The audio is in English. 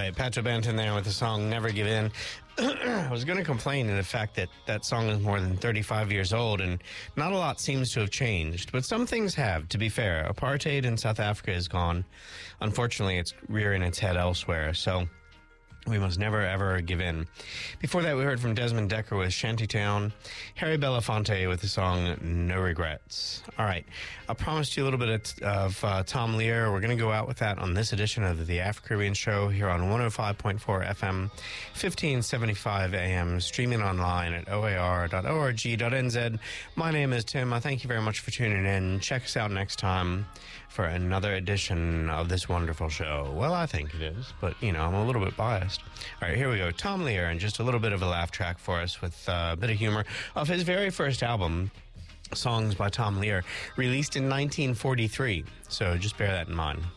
right, Patrick Benton there with the song Never Give In. I was going to complain in the fact that that song is more than 35 years old and not a lot seems to have changed. But some things have, to be fair. Apartheid in South Africa is gone. Unfortunately, it's rearing its head elsewhere. So we must never, ever give in. Before that, we heard from Desmond Decker with Shantytown, Harry Belafonte with the song No Regrets. All right, I promised you a little bit of Tom Lehrer. We're going to go out with that on this edition of the Afro-Caribbean Show here on 105.4 FM, 1575 AM, streaming online at oar.org.nz. My name is Tim. I thank you very much for tuning in. Check us out next time for another edition of this wonderful show. Well, I think it is, but, you know, I'm a little bit biased. All right, here we go. Tom Lehrer, and just a little bit of a laugh track for us with a bit of humor of his very first album, Songs by Tom Lehrer, released in 1943. So just bear that in mind.